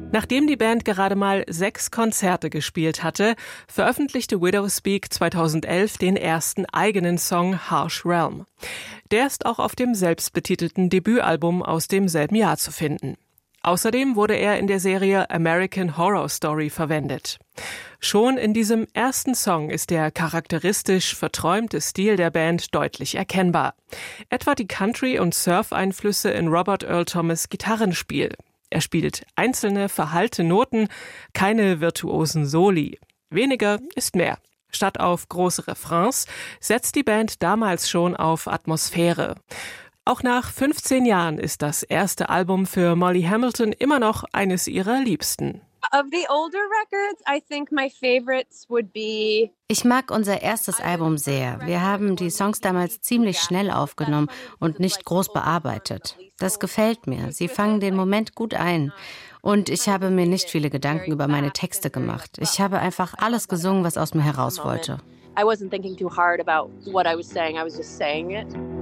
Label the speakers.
Speaker 1: Nachdem die Band gerade mal 6 Konzerte gespielt hatte, veröffentlichte Widowspeak 2011 den ersten eigenen Song Harsh Realm. Der ist auch auf dem selbstbetitelten Debütalbum aus demselben Jahr zu finden. Außerdem wurde er in der Serie American Horror Story verwendet. Schon in diesem ersten Song ist der charakteristisch verträumte Stil der Band deutlich erkennbar. Etwa die Country- und Surf-Einflüsse in Robert Earl Thomas' Gitarrenspiel. Er spielt einzelne verhallte Noten, keine virtuosen Soli. Weniger ist mehr. Statt auf große Refrains setzt die Band damals schon auf Atmosphäre. Auch nach 15 Jahren ist das erste Album für Molly Hamilton immer noch eines ihrer Liebsten.
Speaker 2: Ich mag unser erstes Album sehr. Wir haben die Songs damals ziemlich schnell aufgenommen und nicht groß bearbeitet. Das gefällt mir. Sie fangen den Moment gut ein. Und ich habe mir nicht viele Gedanken über meine Texte gemacht. Ich habe einfach alles gesungen, was aus mir heraus wollte.
Speaker 3: I wasn't thinking too hard about what I was saying. I was just saying it.